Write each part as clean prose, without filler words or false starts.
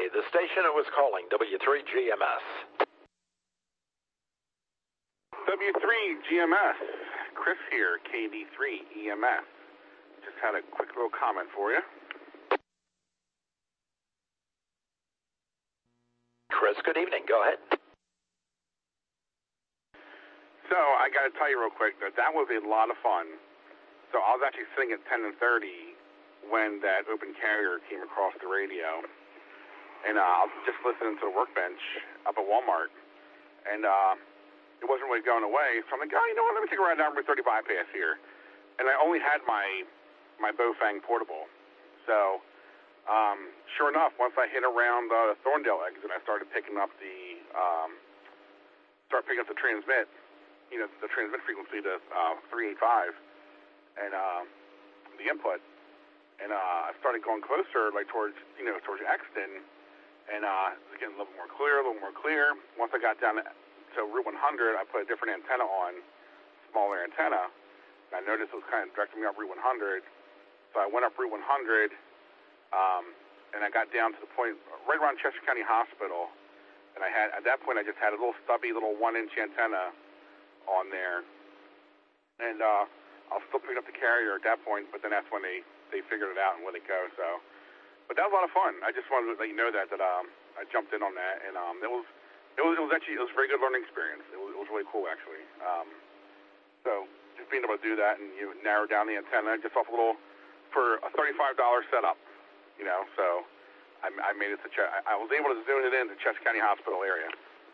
the station that was calling, W3GMS. W3GMS, Chris here, KD3EMS. Just had a quick little comment for you. Chris, good evening. Go ahead. So I got to tell you real quick that was a lot of fun. So I was actually sitting at 10:30 when that open carrier came across the radio, and I was just listening to the workbench up at Walmart, and it wasn't really going away. So I'm like, you know what? Let me take a ride down Route 30 bypass here, and I only had my Bofang portable. So sure enough, once I hit around the Thorndale exit, I started picking up the transmit. You know, the transmit frequency to 385 and the input, and I started going closer, like towards Exton, and it was getting a little more clear. Once I got down to Route 100, I put a different antenna on, smaller antenna, and I noticed it was kind of directing me up Route 100, so I went up Route 100, and I got down to the point right around Chester County Hospital, and at that point I just had a little stubby little 1-inch antenna on there, and I was still picking up the carrier at that point, but then that's when they figured it out and let it go. So, but that was a lot of fun. I just wanted to let you know that I jumped in on that, and it was actually a very good learning experience. It was really cool actually. So just being able to do that, and you narrow down the antenna just off for a $35 setup, you know. So I made it to I was able to zone it in to Chester County Hospital area.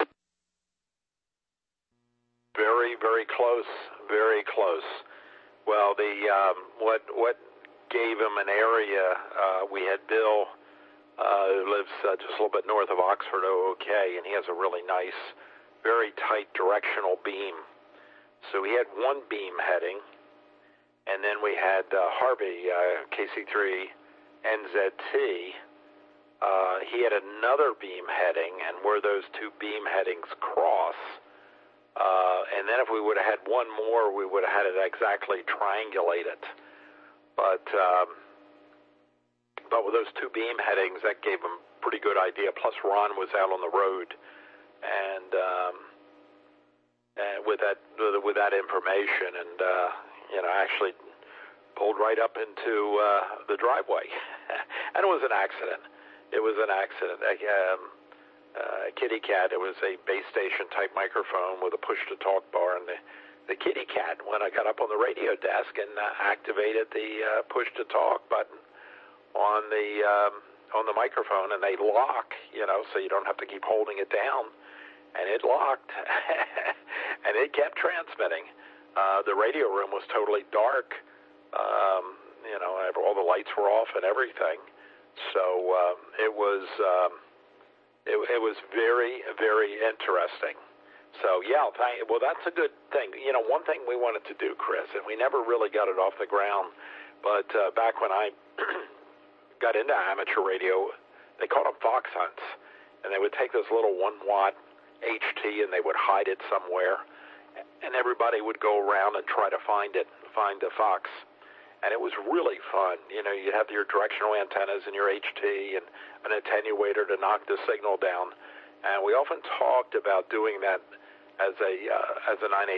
Very, very close. Very close. Well, what gave him an area? We had Bill, who lives just a little bit north of Oxford, OK, and he has a really nice, very tight directional beam. So he had one beam heading, and then we had Harvey, KC3 NZT. He had another beam heading, and where those two beam headings cross. And then if we would have had one more, we would have had it exactly triangulated. But with those two beam headings, that gave him a pretty good idea. Plus, Ron was out on the road, and with that information, and I actually pulled right up into the driveway, and it was an accident. Kitty Cat. It was a base station type microphone with a push to talk bar, and the Kitty Cat, when I got up on the radio desk and activated the push to talk button on the microphone, and they lock, so you don't have to keep holding it down, and it locked, and it kept transmitting. The radio room was totally dark, all the lights were off and everything, so it was very, very interesting. So, yeah, well, that's a good thing. One thing we wanted to do, Chris, and we never really got it off the ground, but back when I got into amateur radio, they called them fox hunts, and they would take this little 1-watt HT and they would hide it somewhere, and everybody would go around and try to find the fox. And it was really fun. You'd have your directional antennas and your HT and an attenuator to knock the signal down. And we often talked about doing that as a 980